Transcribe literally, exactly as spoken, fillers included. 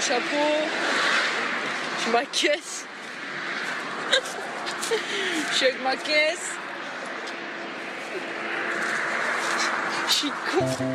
chapeau. J'ai ma caisse. Je suis avec ma caisse. Je suis con.